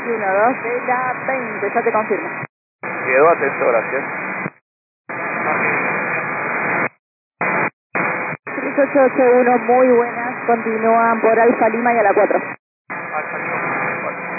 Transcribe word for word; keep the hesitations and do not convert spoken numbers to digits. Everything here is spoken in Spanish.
uno dos Delta veinte, ya te confirmo. Quedó atento, gracias. tres ocho ocho uno, muy buenas, continúan por Alfa Lima y a la cuatro. Alfa Lima.